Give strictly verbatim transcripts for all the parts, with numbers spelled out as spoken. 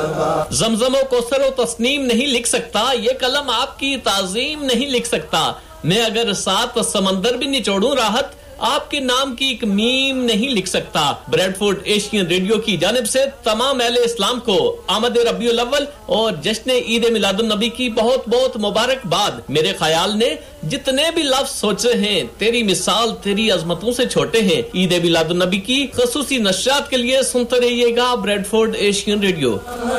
जमजमो कोसरो तस्नीम नहीं लिख सकता, ये कलम आपकी ताजीम नहीं लिख सकता। मैं अगर सात समंदर भी निचोड़ूं राहत, आपके नाम की एक मीम नहीं लिख सकता। ब्रेडफोर्ड एशियन रेडियो की जानिब से तमाम अहले इस्लाम को आमद रबीउल अव्वल और जश्न ईद मिलादुन नबी की बहुत बहुत मुबारकबाद। मेरे ख्याल ने जितने भी लफ्ज सोचे हैं, तेरी मिसाल तेरी अजमतों से छोटे हैं। ईद मिलादुन नबी की खसूसी नशरियात के लिए सुनते रहिएगा Bradford Asian radio.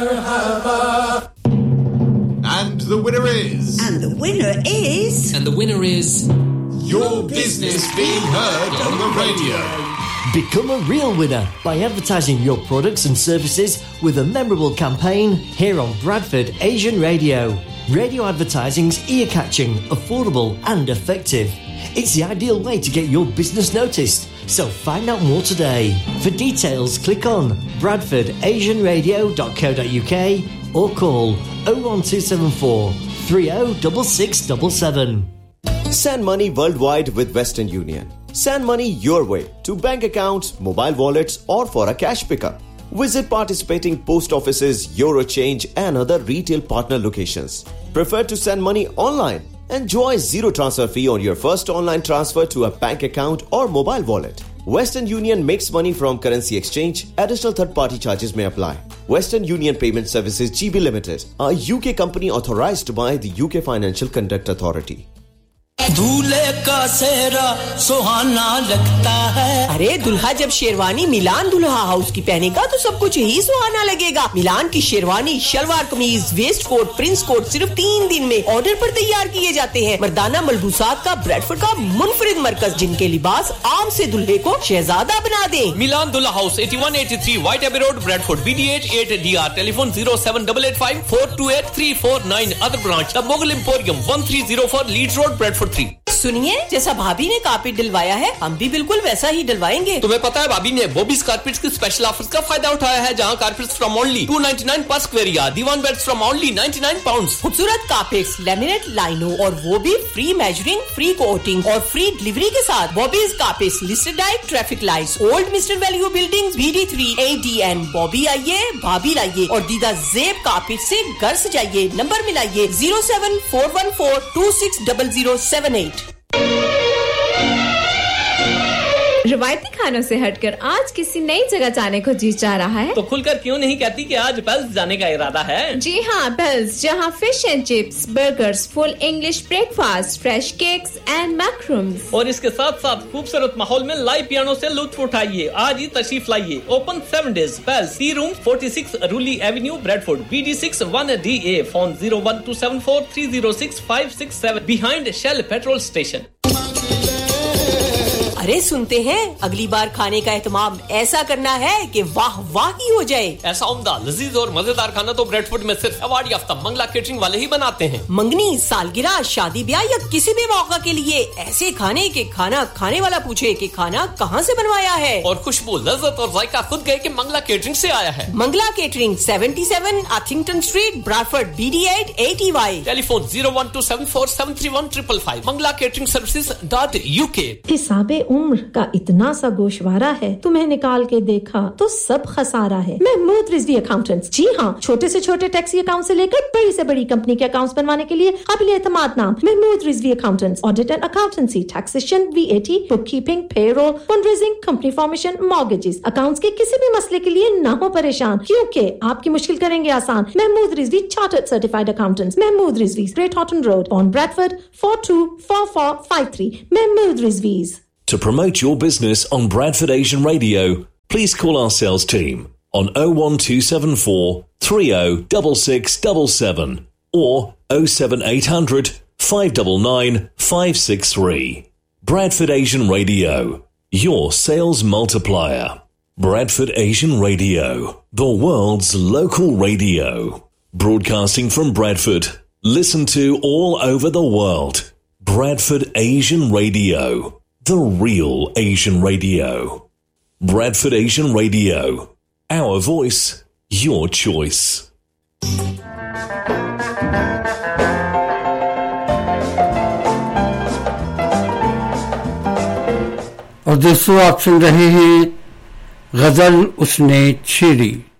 And the winner is And the winner is And the winner is Your business being heard on the radio. Become a real winner by advertising your products and services with a memorable campaign here on Bradford Asian Radio. Radio advertising's ear-catching, affordable and effective. It's the ideal way to get your business noticed. So find out more today. For details, click on bradford asian radio dot co dot uk or call oh one two seven four three oh six six seven seven. Send money worldwide with Western Union. Send money your way to bank accounts, mobile wallets or for a cash pickup. Visit participating post offices, Eurochange and other retail partner locations. Prefer to send money online? Enjoy zero transfer fee on your first online transfer to a bank account or mobile wallet. Western Union makes money from currency exchange. Additional third-party charges may apply. Western Union Payment Services G B Limited, a U K company authorized by the U K Financial Conduct Authority. दूल्हे का सेहरा सुहाना लगता है। अरे दुल्हा जब शेरवानी मिलान दुल्हा house की पहनेगा तो सब कुछ ही सुहाना लगेगा। मिलान की शेरवानी, शलवार कमीज, वेस्ट कोट, प्रिंस कोट सिर्फ तीन दिन में ऑर्डर पर तैयार किए जाते हैं। मर्दाना मलबूसात का ब्रेडफोर्ड का मुनफरिद मरकज, जिनके लिबास आम से दुल्हे को शहजादा बना दे। मिलान दुल्हा house eighty-one eighty-three White Abbey Road, Bradford, B D eight eight D R. Telephone zero seven eight eight five four two eight three four nine. Other branch, The Mughal Emporium, thirteen oh four Leeds Road, Bradford three. सुनिए, जैसा भाभी ने carpet डलवाया है, हम भी बिल्कुल वैसा ही डलवाएंगे। तुम्हें पता है भाभी ने बॉबीज कारपेट्स के स्पेशल ऑफर्स का फायदा उठाया है, जहां carpets from only two ninety-nine पर square yard, Diwan beds from only ninety-nine pounds. खूबसूरत कारपेट्स, लैमिनेट लाइनो और वो भी फ्री मेजरिंग, फ्री कोटिंग और फ्री डिलीवरी के साथ। Bobby's carpets listed at traffic lights, old mister value buildings, B D three A D N। Bobby आइए, भाभी लाइए और दीदा जेब कारपेट से घर सजाइए। Number मिलाइए zero seven four one four two six zero zero seven eight। रवायती खानों से हटकर आज किसी नई जगह जाने को जी चाह रहा है तो खुलकर क्यों नहीं कहती कि आज पेल्स जाने का इरादा है। जी हाँ, पेल्स, जहाँ fish and chips, burgers, full English breakfast, fresh cakes and मैक्रूम्स और इसके साथ साथ खूबसूरत माहौल में लाइव पियानो से लुत्फ उठाइए। आज ही तशरीफ लाइए। Open seven days. Pails, T room forty-six रूली Avenue, Bradford, B D six one D A। Phone zero one two seven four three zero six five six seven behind shell petrol station. अरे सुनते हैं, अगली बार खाने का एहतमाम ऐसा करना है कि वाह वाह ही हो जाए। ऐसा उम्दा, लजीज और मजेदार खाना तो ब्रेडफोर्ड में सिर्फ अवार्ड याफ्ता मंगला केटरिंग वाले ही बनाते हैं। मंगनी, सालगिरह, शादी ब्याह या किसी भी मौका के लिए ऐसे खाने के खाना खाने वाला पूछे कि खाना कहाँ से बनवाया है और खुशबू, लज्जत और जायका खुद गए कि मंगला केटरिंग से आया है। Mangla catering, seventy-seven Arthington Street, Bradford, B D eight eight E Y। Telephone zero one two seven four seven three one five five। Mangla catering services dot U K। हिसाबे उम्र का इतना सा गोशवारा है, तुम्हें निकाल के देखा तो सब खसारा है। महमूद रिजवी अकाउंटेंट्स, जी हाँ, छोटे से छोटे टैक्सी अकाउंट से लेकर बड़ी से बड़ी कंपनी के अकाउंट्स बनवाने के लिए काबिल एतमाद नाम Mahmood Rizvi accountants. Audit and accountancy, taxation, V A T, book keeping, payroll, fundraising, company formation, mortgages. Accounts के किसी भी मसले के लिए ना हो परेशान, क्योंकि आपकी मुश्किल करेंगे आसान। Mahmood Rizvi chartered certified accountants, Mahmood Rizvi, Great Horton Road, on Bradford, four two four four five three। Mahmood रिजवीज। To promote your business on Bradford Asian Radio, please call our sales team on oh one two seven four three oh six six seven seven or oh seven eight hundred five nine nine five six three. Bradford Asian Radio, your sales multiplier. Bradford Asian Radio, the world's local radio. Broadcasting from Bradford, listen to all over the world. Bradford Asian Radio. The real Asian radio. Bradford Asian Radio. Our voice, your choice. और दोस्तों, आप सुन रहे हैं गजल उसने छेड़ी।